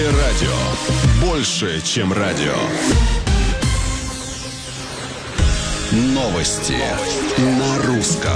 Радио. Больше, чем радио. Новости на русском.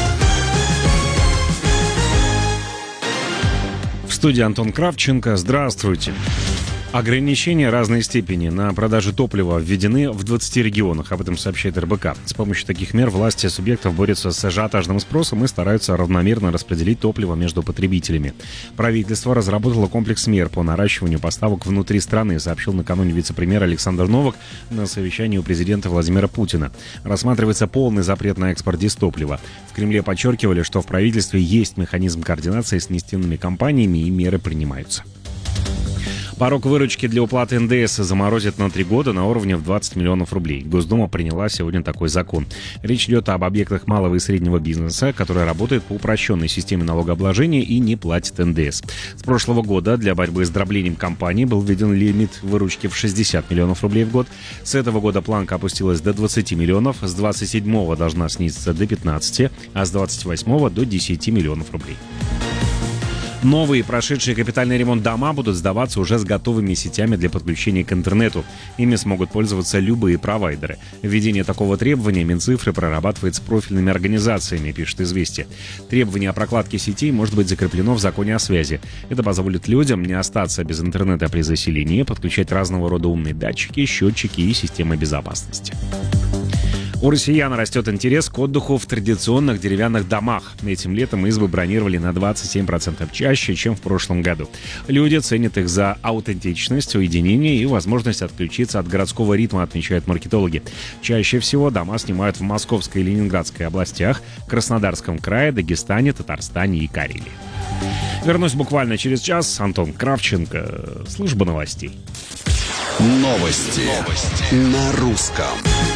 В студии Антон Кравченко. Здравствуйте. Ограничения разной степени на продажу топлива введены в 20 регионах, об этом сообщает РБК. С помощью таких мер власти субъектов борются с ажиотажным спросом и стараются равномерно распределить топливо между потребителями. Правительство разработало комплекс мер по наращиванию поставок внутри страны, сообщил накануне вице-премьер Александр Новак на совещании у президента Владимира Путина. Рассматривается полный запрет на экспорт дистоплива. В Кремле подчеркивали, что в правительстве есть механизм координации с нефтяными компаниями и меры принимаются. Порог выручки для уплаты НДС заморозят на 3 года на уровне в 20 миллионов рублей. Госдума приняла сегодня такой закон. Речь идет об объектах малого и среднего бизнеса, которые работают по упрощенной системе налогообложения и не платят НДС. С прошлого года для борьбы с дроблением компаний был введен лимит выручки в 60 миллионов рублей в год. С этого года планка опустилась до 20 миллионов, с 27-го должна снизиться до 15, а с 28-го до 10 миллионов рублей. Новые, прошедшие капитальный ремонт дома будут сдаваться уже с готовыми сетями для подключения к интернету. Ими смогут пользоваться любые провайдеры. Введение такого требования Минцифры прорабатывает с профильными организациями, пишет «Известия». Требование о прокладке сетей может быть закреплено в законе о связи. Это позволит людям не остаться без интернета при заселении, подключать разного рода умные датчики, счетчики и системы безопасности. У россиян растет интерес к отдыху в традиционных деревянных домах. Этим летом избы бронировали на 27% чаще, чем в прошлом году. Люди ценят их за аутентичность, уединение и возможность отключиться от городского ритма, отмечают маркетологи. Чаще всего дома снимают в Московской и Ленинградской областях, Краснодарском крае, Дагестане, Татарстане и Карелии. Вернусь буквально через час. Антон Кравченко. Служба новостей. Новости на русском.